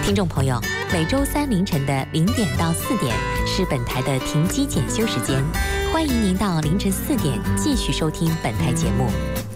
听众朋友，每周三凌晨的0点到4点是本台的停机检修时间，欢迎您到凌晨4点继续收听本台节目。